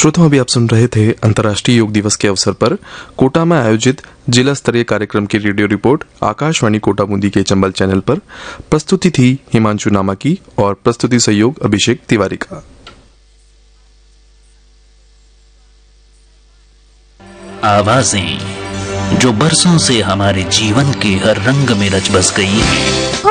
श्रोताओं, अभी आप सुन रहे थे अंतर्राष्ट्रीय योग दिवस के अवसर पर कोटा में आयोजित जिला स्तरीय कार्यक्रम की रेडियो रिपोर्ट आकाशवाणी कोटा बूंदी के चंबल चैनल पर। प्रस्तुति थी हिमांशु नामा की और प्रस्तुति सहयोग अभिषेक तिवारी का। आवाजें जो बरसों से हमारे जीवन के हर रंग में रच बस गई हैं।